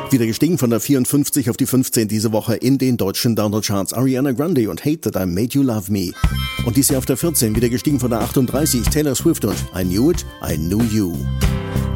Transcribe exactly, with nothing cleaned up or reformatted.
Wieder gestiegen von der vierundfünfzig auf die fünfzehn diese Woche in den deutschen Download-Charts. Ariana Grande und Hate That I Made You Love Me. Und dies Jahr auf der vierzehn wieder gestiegen von der achtunddreißig. Taylor Swift und I Knew It, I Knew You.